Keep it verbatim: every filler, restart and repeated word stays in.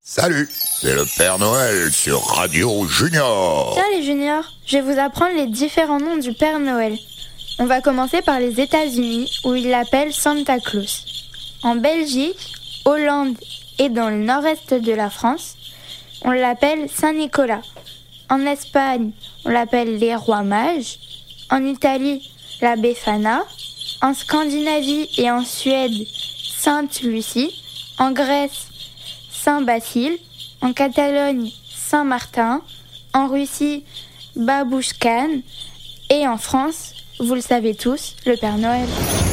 Salut, c'est le Père Noël sur Radio Junior. Tiens les juniors, je vais vous apprendre les différents noms du Père Noël. On va commencer par les États-Unis où ils l'appellent Santa Claus. En Belgique, Hollande et dans le nord-est de la France, on l'appelle Saint-Nicolas. En Espagne, on l'appelle les Rois Mages. En Italie, la Befana. En Scandinavie et en Suède, Sainte Lucie. En Grèce, Saint Basile. En Catalogne, Saint Martin. En Russie, Babouchkane. Et en France, vous le savez tous, le Père Noël.